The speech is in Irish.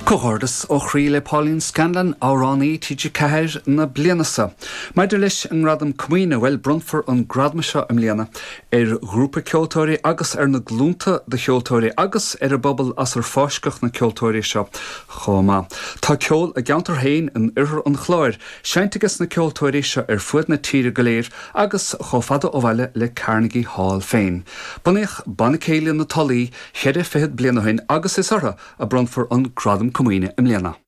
Cohordas ó chríle Pauline Scanlon áránaí tíide ceithir na blianasa. Maidir leis an radam cuimhne bhfuil brunfar an gradmaise am líana grúpa ceoltóirí agus na glúnta de cheoltóirí agus bobbal as fáisceach na ceoltóirí seo chomá. Tá ceol a geantar hain an uithir an chláir, seintegus na ceoltóirí seo fuad na tíre goléir agus chofada ó bhaile le Carnegie Hall féin. Bunaíoch banna céile na talaí chead fihid blianahain agus is ortha a brunfar an gradam Cuimhne am líana.